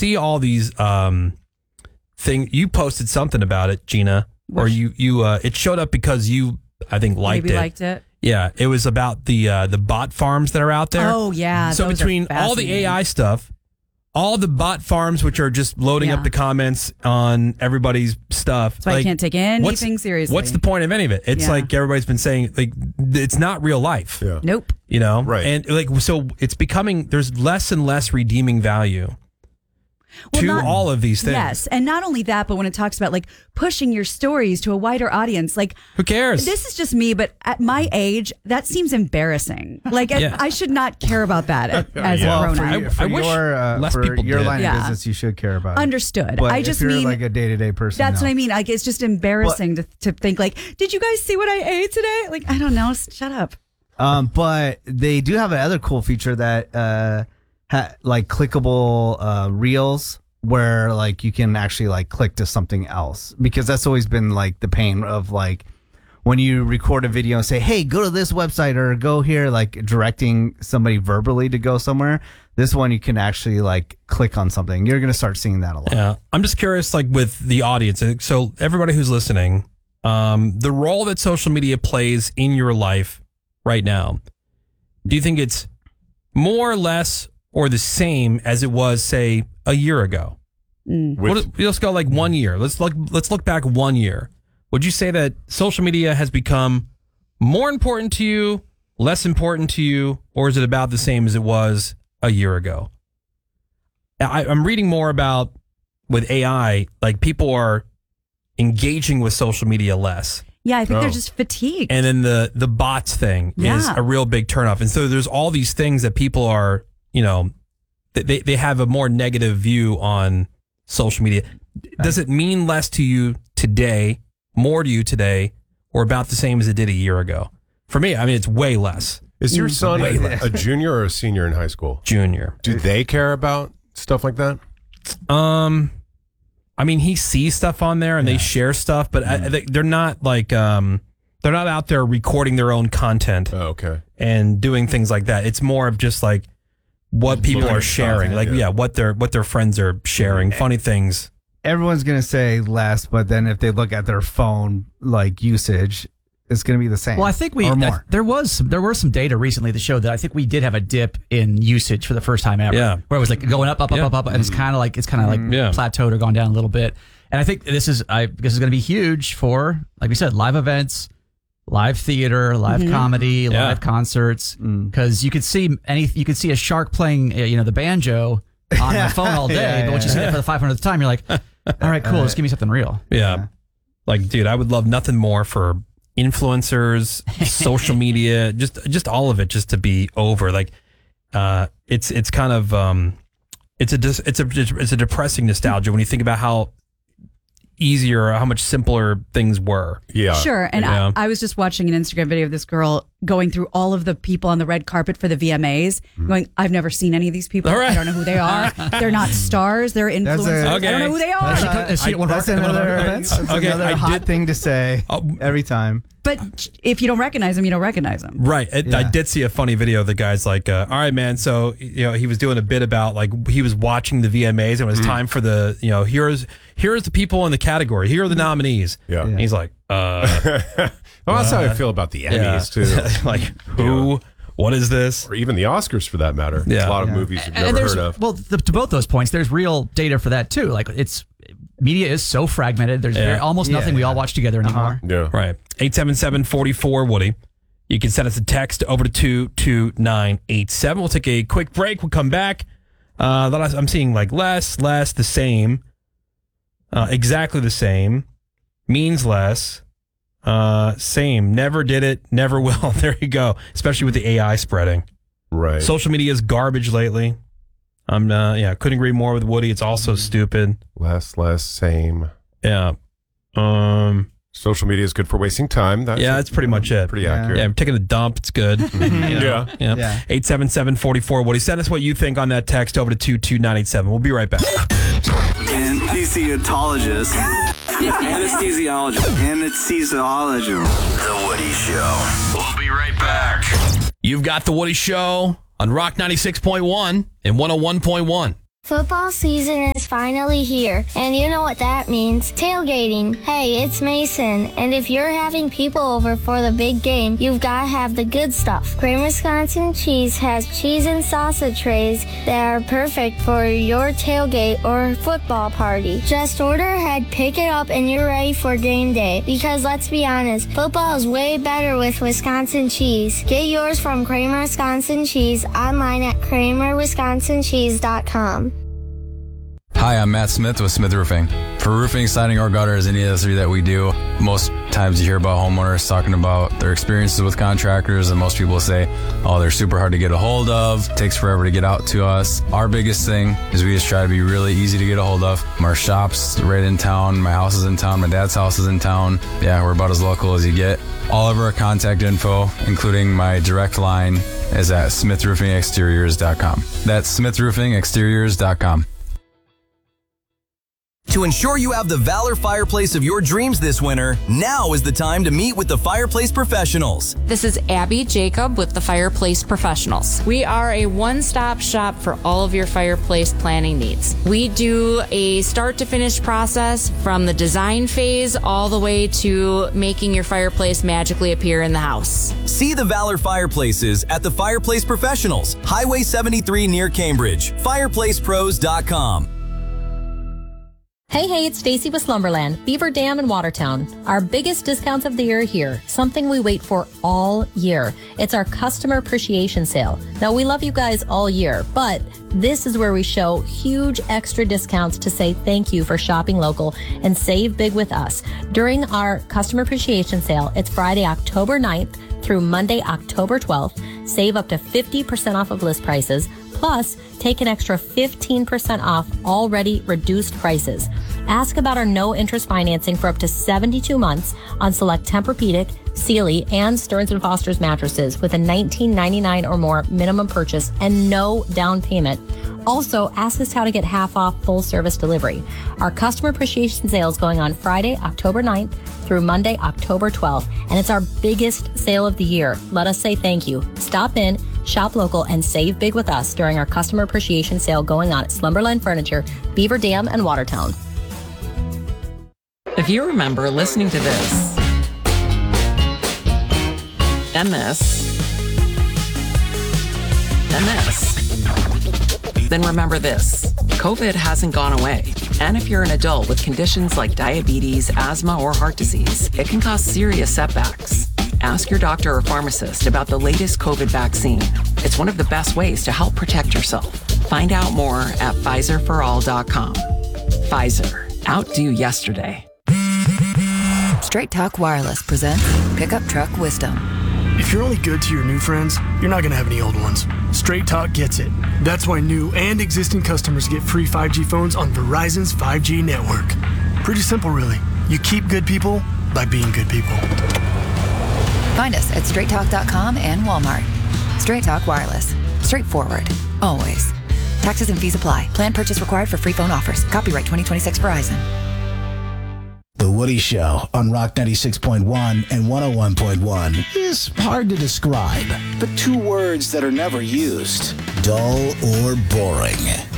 see all these things, you posted something about it, Gina, or you it showed up because you, I think, liked Maybe it. liked it. Yeah, it was about the bot farms that are out there. Oh, yeah. So those between are all the fascinating. AI stuff, all the bot farms, which are just loading up the comments on everybody's stuff. That's why I can't take anything seriously. What's the point of any of it? It's like everybody's been saying, like, it's not real life. Yeah. Nope. You know? Right. And like, so it's becoming, there's less and less redeeming value to all of these things. Yes. And not only that, but when it talks about like pushing your stories to a wider audience, like who cares? This is just me, but at my age, that seems embarrassing. Like I should not care about that as a grown-up. For I wish less for people your did. line of business, you should care about it. Understood. But I if just you're mean like a day-to-day person. That's what I mean. Like it's just embarrassing to think like, did you guys see what I ate today? Like, I don't know. Shut up. But they do have another cool feature that like clickable reels, where like you can actually like click to something else, because that's always been like the pain of like when you record a video and say, hey, go to this website or go here, like directing somebody verbally to go somewhere. This one you can actually like click on something. You're going to start seeing that a lot. Yeah. I'm just curious, like with the audience. So everybody who's listening, the role that social media plays in your life right now, do you think it's more or less or the same as it was, say, a year ago? Let's go like 1 year. Let's look back 1 year. Would you say that social media has become more important to you, less important to you, or is it about the same as it was a year ago? I'm reading more about with AI, like people are engaging with social media less. Yeah, I think they're just fatigued. And then the bots thing is a real big turnoff. And so there's all these things that people are, they have a more negative view on social media. Does it mean less to you today, more to you today, or about the same as it did a year ago? For me, I mean, it's way less. Is your son a junior or a senior in high school? Junior. Do they care about stuff like that? I mean, he sees stuff on there and they share stuff, but they're not like, they're not out there recording their own content. Oh, okay. And doing things like that. It's more of just like what people are sharing, what their friends are sharing, funny things. Everyone's going to say less, but then if they look at their phone like usage, it's going to be the same. Well, I think or more. there were some data recently that showed that I think we did have a dip in usage for the first time ever. Yeah. Where it was like going up, and it's kind of like plateaued or gone down a little bit. And I think this is going to be huge for, like we said, live events, live theater, live comedy, live concerts, because you could see a shark playing the banjo on my phone all day, but once you see that for the 500th time, you're like, all right, cool, just give me something real. Yeah. Like, dude, I would love nothing more for influencers, social media, just all of it, just to be over. Like, it's kind of it's a depressing nostalgia when you think about how easier, how much simpler things were. Yeah, sure. And I was just watching an Instagram video of this girl going through all of the people on the red carpet for the VMAs, going, I've never seen any of these people. I don't know who they are. They're not stars. They're influencers. I don't know who they are. That's another hot thing to say every time. But if you don't recognize them, you don't recognize them. Right. I did see a funny video. The guy's like, all right, man. So, he was doing a bit about like he was watching the VMAs and it was time for the, here's the people in the category. Here are the nominees. Yeah. And he's like, well, that's how I feel about the Emmys too. Like, who? What is this? Or even the Oscars for that matter. Yeah. A lot of movies you've never heard of. Well, to both those points, there's real data for that too. Like media is so fragmented. There's almost nothing we all watch together anymore. Yeah. Right. 877-44-WOODY. You can send us a text over to 22987. We'll take a quick break. We'll come back. I'm seeing like less, the same, exactly the same, means less, same, never did it, never will. There you go. Especially with the AI spreading. Right. Social media is garbage lately. Couldn't agree more with Woody. It's also stupid. Less, same. Yeah. Social media is good for wasting time. That's pretty much it. Pretty accurate. Yeah, I'm taking a dump. It's good. Yeah. 877-44-WOODY. Send us what you think on that text over to 22987. We'll be right back. Anesthesiologist. Anesthesiologist. The Woody Show. We'll be right back. You've got The Woody Show on Rock 96.1 and 101.1. Football season is finally here, and you know what that means. Tailgating. Hey, it's Mason, and if you're having people over for the big game, you've got to have the good stuff. Kramer Wisconsin Cheese has cheese and salsa trays that are perfect for your tailgate or football party. Just order ahead, pick it up, and you're ready for game day. Because let's be honest, football is way better with Wisconsin cheese. Get yours from Kramer Wisconsin Cheese online at kramerwisconsincheese.com. Hi, I'm Matt Smith with Smith Roofing. For roofing, siding, or gutters, any of the three that we do, most times you hear about homeowners talking about their experiences with contractors, and most people say, oh, they're super hard to get a hold of, takes forever to get out to us. Our biggest thing is we just try to be really easy to get a hold of. Our shop's right in town, my house is in town, my dad's house is in town. Yeah, we're about as local as you get. All of our contact info, including my direct line, is at smithroofingexteriors.com. That's smithroofingexteriors.com. To ensure you have the Valor fireplace of your dreams this winter, now is the time to meet with the Fireplace Professionals. This is Abby Jacob with the Fireplace Professionals. We are a one-stop shop for all of your fireplace planning needs. We do a start-to-finish process from the design phase all the way to making your fireplace magically appear in the house. See the Valor fireplaces at the Fireplace Professionals, Highway 73 near Cambridge, fireplacepros.com. Hey, it's Stacy with Slumberland, Beaver Dam in Watertown. Our biggest discounts of the year are here, something we wait for all year. It's our customer appreciation sale. Now, we love you guys all year, but this is where we show huge extra discounts to say thank you for shopping local and save big with us. During our customer appreciation sale, it's Friday, October 9th through Monday, October 12th. Save up to 50% off of list prices. Plus, take an extra 15% off already reduced prices. Ask about our no-interest financing for up to 72 months on select Tempur-Pedic, Sealy, and Stearns & Foster's mattresses with a $19.99 or more minimum purchase and no down payment. Also, ask us how to get half off full service delivery. Our customer appreciation sale is going on Friday, October 9th through Monday, October 12th, and it's our biggest sale of the year. Let us say thank you. Stop in, shop local, and save big with us during our customer appreciation sale going on at Slumberland Furniture, Beaver Dam, and Watertown. If you remember listening to this, and this, and this, then remember this. COVID hasn't gone away. And if you're an adult with conditions like diabetes, asthma, or heart disease, it can cause serious setbacks. Ask your doctor or pharmacist about the latest COVID vaccine. It's one of the best ways to help protect yourself. Find out more at PfizerForAll.com. Pfizer. Outdo yesterday. Straight Talk Wireless presents Pickup Truck Wisdom. If you're only good to your new friends, you're not going to have any old ones. Straight Talk gets it. That's why new and existing customers get free 5G phones on Verizon's 5G network. Pretty simple, really. You keep good people by being good people. Find us at straighttalk.com and Walmart. Straight Talk Wireless. Straightforward. Always. Taxes and fees apply. Plan purchase required for free phone offers. Copyright 2026 Verizon. The Woody Show on Rock 96.1 and 101.1 is hard to describe, but two words that are never used: dull or boring.